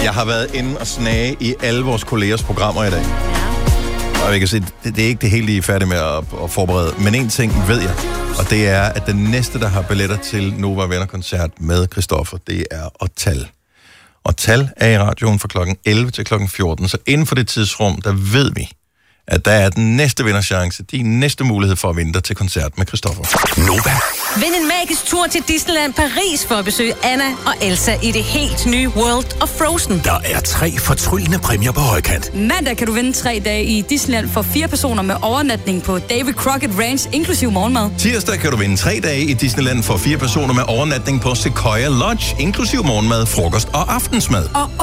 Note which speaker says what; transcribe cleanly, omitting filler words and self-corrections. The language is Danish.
Speaker 1: Jeg har været inde og snage i alle vores kollegers programmer i dag. Og jeg kan se, det er ikke det hele, I er færdige med at forberede. Men en ting ved jeg, og det er, at den næste, der har billetter til Nova Venner-koncert med Christoffer, det er Otal. Otal er i radioen fra klokken 11 til klokken 14, så inden for det tidsrum, der ved vi, at der er den næste vinderchance, din næste mulighed for at vinde dig til koncert med Christoffer.
Speaker 2: Nova.
Speaker 3: Vind en magisk tur til Disneyland Paris for at besøge Anna og Elsa i det helt nye World of Frozen.
Speaker 2: Der er 3 fortryllende præmier på højkant.
Speaker 4: Mandag kan du vinde 3 dage i Disneyland for 4 personer med overnatning på David Crockett Ranch, inklusiv morgenmad.
Speaker 1: Tirsdag kan du vinde 3 dage i Disneyland for 4 personer med overnatning på Sequoia Lodge, inklusiv morgenmad, frokost og aftensmad.
Speaker 4: Og